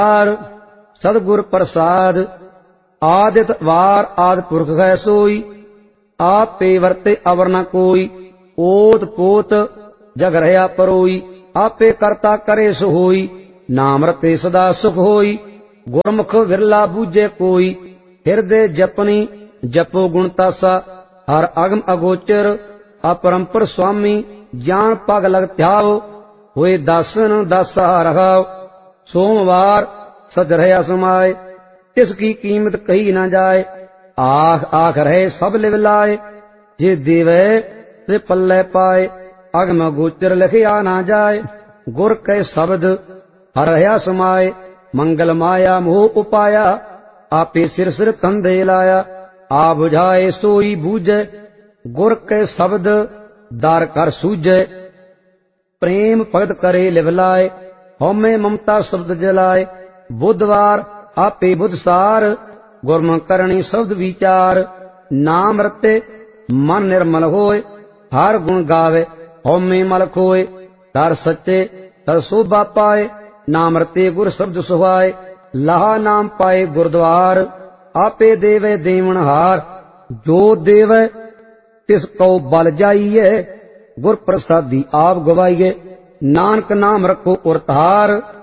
सतगुर प्रसाद आदित वार आदि पुरख है सोई आप पे वर्ते अवर न कोई ओत पोत जग रहा परोई आपे करता करे सो होई नाम रते सदा सुख होई गुरमुख विरला बूझे कोई हृदय जपनी जपो गुणतासा हर अगम अगोचर अपरंपर स्वामी ज्ञान पग लग त्याव होए दासन दासा रहाव सोमवार सज रहा समाए तिसकी कीमत कही न जाए आख आख रहे सब लिव लाए जे देवे से पल्ले पाए अगम गोचर लिखिया न जाए गुर कै शब्द हर रहा समाए मंगल माया मोह उपाया आपे सिर सिर तंदे लाया आ बुझाए सोई बूझे गुर कै शब्द दार कर सूझे प्रेम भगत करे लिव लाए हौमे ममता शब्द जलाए बुधवार आपे बुध सार गुरमुख करणी शब्द विचार नाम रते मन निर्मल होए हर गुण गावे हौमे मल खोए तर सच्चे तर शोभा पाए नाम रते गुर शब्द सुहाए लाहा नाम पाए गुरद्वार आपे देवे देवन हार जो देवे तिस को बल जाइए गुर प्रसादी आप गवाइए नानक नाम रखो उरतार